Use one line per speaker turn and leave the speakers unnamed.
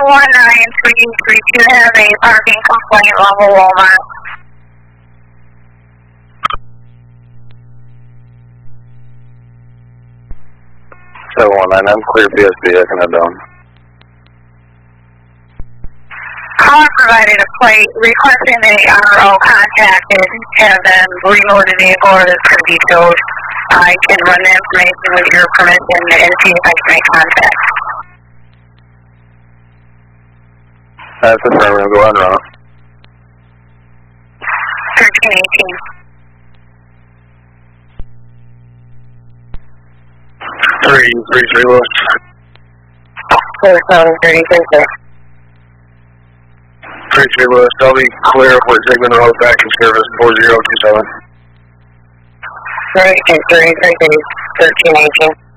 719-332 have a parking complaint level Walmart.
719, I'm clear PSB, I can head down.
Caller provided a plate requesting the RO contacted, have them reload the vehicle or this could be towed. I can run the information with your permission and see if I can make contact.
That's affirmative, go ahead and run it.
1318.
333 Lewis.
3733.
33 Lewis, I'll be clear for Zigman Road back in service 4027.
1318.